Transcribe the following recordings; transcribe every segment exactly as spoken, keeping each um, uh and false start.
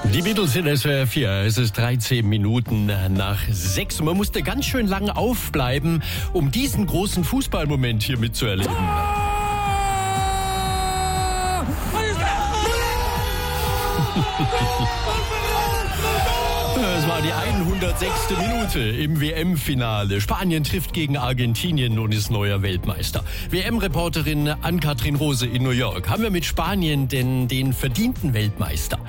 Die Beatles in S W R vier. Es ist dreizehn Minuten nach sechs. Man musste ganz schön lange aufbleiben, um diesen großen Fußballmoment hier mitzuerleben. Es war die hundertsechste Minute im W M-Finale. Spanien trifft gegen Argentinien und ist neuer Weltmeister. W M-Reporterin Ann-Kathrin Rose in New York. Haben wir mit Spanien denn den verdienten Weltmeister?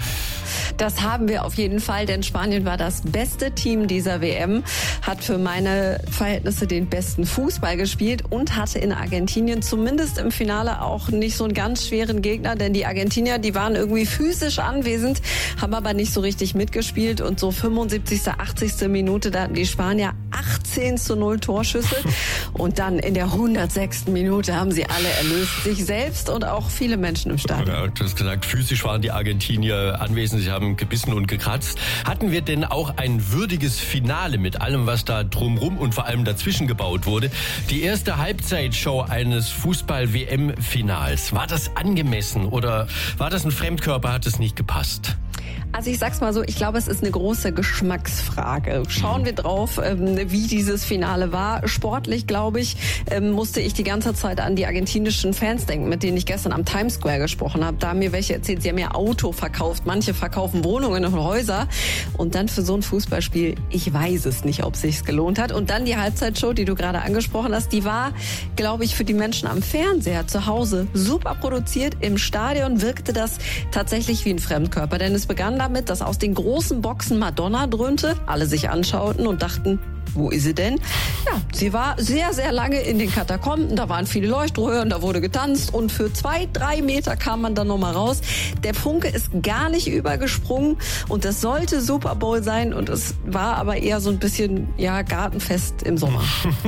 Das haben wir auf jeden Fall, denn Spanien war das beste Team dieser W M, hat für meine Verhältnisse den besten Fußball gespielt und hatte in Argentinien zumindest im Finale auch nicht so einen ganz schweren Gegner, denn die Argentinier, die waren irgendwie physisch anwesend, haben aber nicht so richtig mitgespielt und so fünfundsiebzigste, achtzigste Minute, da hatten die Spanier achtzehn zu null Torschüsse und dann in der hundertsechsten Minute haben sie alle erlöst, sich selbst und auch viele Menschen im Stadion. Ja, du hast gesagt, physisch waren die Argentinier anwesend, sie haben gebissen und gekratzt. Hatten wir denn auch ein würdiges Finale mit allem, was da drumrum und vor allem dazwischen gebaut wurde? Die erste Halbzeitshow eines Fußball-W M-Finals. War das angemessen oder war das ein Fremdkörper, hat es nicht gepasst? Also ich sag's mal so, ich glaube, es ist eine große Geschmacksfrage. Schauen wir drauf, wie dieses Finale war. Sportlich, glaube ich, musste ich die ganze Zeit an die argentinischen Fans denken, mit denen ich gestern am Times Square gesprochen habe. Da haben mir welche erzählt, sie haben ja Auto verkauft. Manche verkaufen Wohnungen und Häuser. Und dann für so ein Fußballspiel, ich weiß es nicht, ob es sich gelohnt hat. Und dann die Halbzeitshow, die du gerade angesprochen hast, die war, glaube ich, für die Menschen am Fernseher zu Hause super produziert. Im Stadion wirkte das tatsächlich wie ein Fremdkörper, denn es begann damit, dass aus den großen Boxen Madonna dröhnte, alle sich anschauten und dachten, wo ist sie denn? Ja, sie war sehr, sehr lange in den Katakomben, da waren viele Leuchtröhren, da wurde getanzt und für zwei, drei Meter kam man dann nochmal raus. Der Funke ist gar nicht übergesprungen und das sollte Super Bowl sein und es war aber eher so ein bisschen, ja, Gartenfest im Sommer.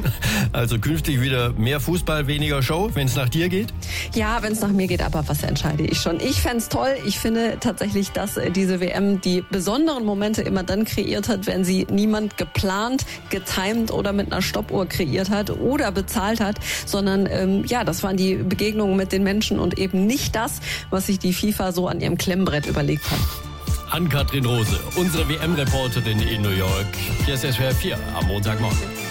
Also künftig wieder mehr Fußball, weniger Show, wenn es nach dir geht? Ja, wenn es nach mir geht, aber was entscheide ich schon? Ich fänd's toll. Ich finde tatsächlich, dass diese W M die besonderen Momente immer dann kreiert hat, wenn sie niemand geplant, getimed oder mit einer Stoppuhr kreiert hat oder bezahlt hat, sondern ähm, ja, das waren die Begegnungen mit den Menschen und eben nicht das, was sich die FIFA so an ihrem Klemmbrett überlegt hat. Ann-Kathrin Rose, unsere W M-Reporterin in New York. Hier ist S W R vier am Montagmorgen.